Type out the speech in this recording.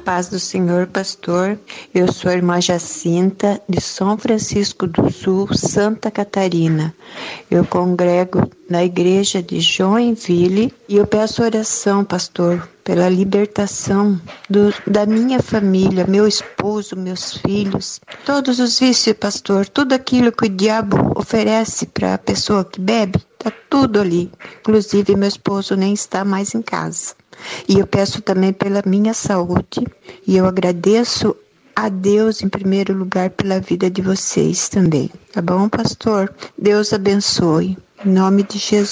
paz do Senhor, pastor. Eu sou a irmã Jacinta, de São Francisco do Sul, Santa Catarina. Eu congrego na igreja de Joinville e eu peço oração, pastor, pela libertação da minha família, meu esposo, meus filhos, todos os vícios, pastor, tudo aquilo que o diabo oferece para a pessoa que bebe, tá tudo ali. Inclusive, meu esposo nem está mais em casa. E eu peço também pela minha saúde e eu agradeço a Deus em primeiro lugar pela vida de vocês também. Tá bom, pastor? Deus abençoe. Em nome de Jesus.